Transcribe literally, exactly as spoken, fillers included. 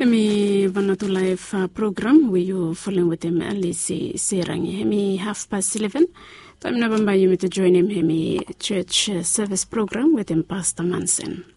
Hemi Vanatu Live uh, program where you following with him Alice Serangi. Hemi half past eleven. Time November you to join him Hemi church uh, service program with him Pastor Manson.